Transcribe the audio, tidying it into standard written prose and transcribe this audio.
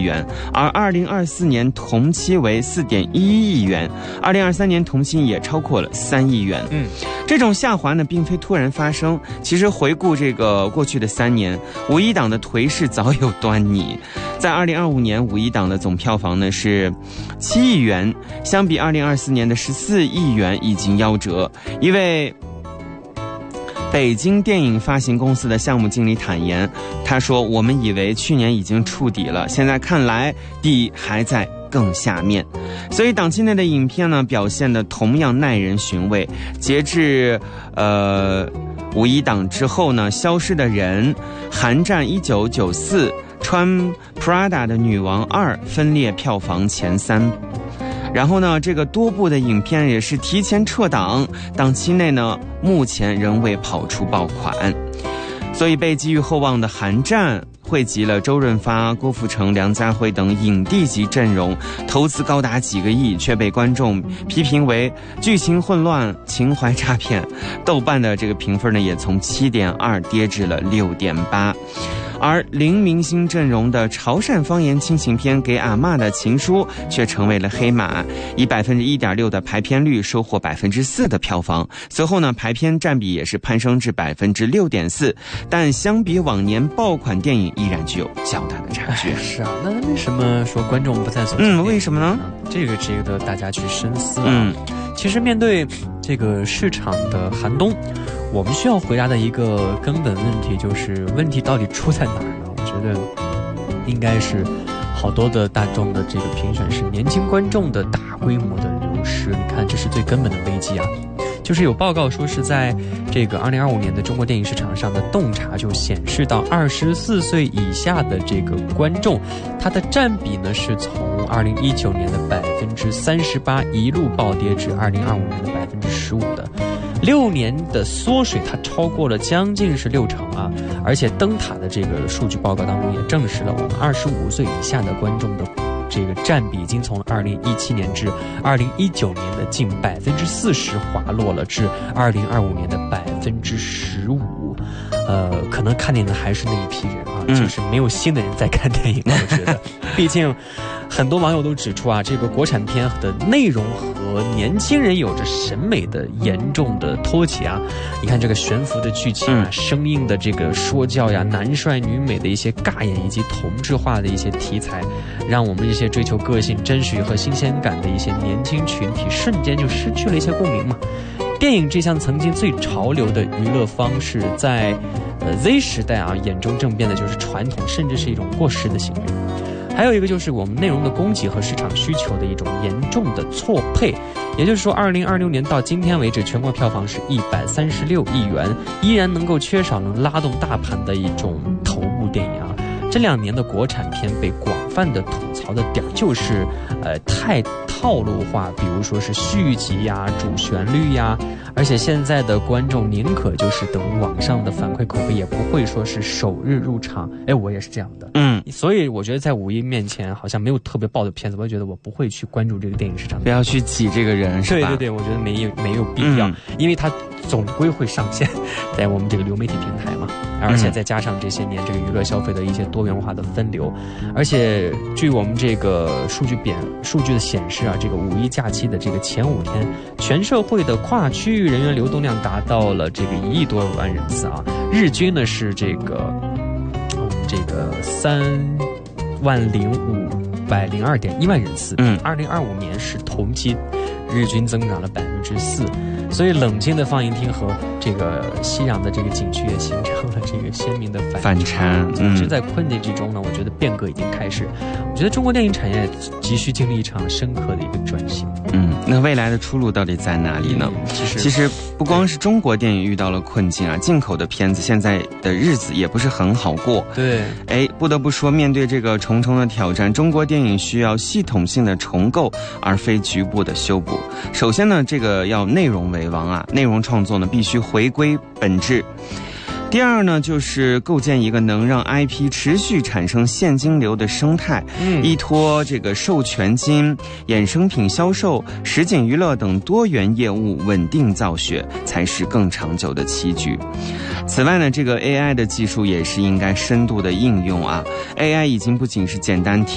元，而2024年同期为4.11亿元，2023年同期也超过了3亿元。这种下滑呢，并非突然发生。其实回顾这个过去的3年，5一档的颓势早有端倪。在2025年，5一档的总票房呢是7亿元，相比2024年的14亿元已经夭折。一位北京电影发行公司的项目经理坦言，他说：“我们以为去年已经触底了，现在看来底还在更下面。”所以档期内的影片呢，表现的同样耐人寻味。截至5一档之后呢，《消失的人》、《寒战1994》、穿 Prada 的女王2分列票房前3。然后呢，这个多部的影片也是提前撤档，档期内呢，目前仍未跑出爆款。所以被寄予厚望的《寒战》汇集了周润发、郭富城、梁家辉等影帝级阵容，投资高达几个亿，却被观众批评为剧情混乱、情怀诈骗。豆瓣的这个评分呢，也从7.2跌至了6.8。而零明星阵容的潮汕方言亲情片《给阿嬷的情书》却成为了黑马，以1.6%的排片率收获4%的票房。随后呢，排片占比也是攀升至6.4%，但相比往年爆款电影，依然具有较大的差距。 是啊，那为什么说观众不再走进为什么呢？ 这个值得大家去深思啊。其实面对这个市场的寒冬，我们需要回答的一个根本问题就是，问题到底出在哪儿呢？我觉得应该是好多的大众的这个评选是年轻观众的大规模的流失。你看，这是最根本的危机啊。就是有报告说是在这个2025年的中国电影市场上的洞察就显示到，24岁以下的这个观众，它的占比呢是从2019年的38%一路暴跌至2025年的15%的。6年的缩水，它超过了将近是60%啊！而且灯塔的这个数据报告当中也证实了，我们25岁以下的观众的这个占比已经从2017年至2019年的近40%滑落了至2025年的15%。可能看电影的还是那一批人啊，就是没有新的人在看电影了。我觉得，毕竟很多网友都指出啊，这个国产片的内容和年轻人有着审美的严重的脱节啊。你看这个悬浮的剧情啊，生硬的这个说教呀，男帅女美的一些尬演，以及同质化的一些题材，让我们这些追求个性、真实和新鲜感的一些年轻群体瞬间就失去了一些共鸣嘛。电影这项曾经最潮流的娱乐方式，在Z 时代啊眼中正变的就是传统，甚至是一种过时的行为。还有一个就是我们内容的供给和市场需求的一种严重的错配。也就是说，2026年到今天为止，全国票房是136亿元，依然能够缺少能拉动大盘的一种头部电影啊。这2年的国产片被广泛的吐槽的点就是太套路化，比如说是续集呀、主旋律呀，而且现在的观众宁可就是等网上的反馈口碑，也不会说是首日入场。我也是这样的。所以我觉得在5一面前好像没有特别爆的片子，我觉得我不会去关注这个电影市场， 不要去挤这个人，是吧？ 对，我觉得没有必要，因为它总归会上线在我们这个流媒体平台嘛，而且再加上这些年这个娱乐消费的一些多元化的分流，而且据我们这个数据的显示啊，这个5一假期的这个前5天，全社会的跨区域人员流动量达到了这个1亿多万人次啊，日均呢是这个30502.1万人次，2025年是同期日均增长了4%，所以冷清的放映厅和这个熙攘的这个景区也形成了这个鲜明的反差。总之在困境之中呢，我觉得变革已经开始。我觉得中国电影产业急需经历一场深刻的一个转型。 那未来的出路到底在哪里呢？其实不光是中国电影遇到了困境啊，进口的片子现在的日子也不是很好过。 对， 不得不说，面对这个重重的挑战，中国电影需要系统性的重构，而非局部的修补。首先呢，这个要内容为王啊，内容创作呢必须回归本质。第二呢，就是构建一个能让 IP 持续产生现金流的生态，依托这个授权金、衍生品销售、实景娱乐等多元业务稳定造血，才是更长久的棋局。此外呢，这个 AI 的技术也是应该深度的应用啊。AI 已经不仅是简单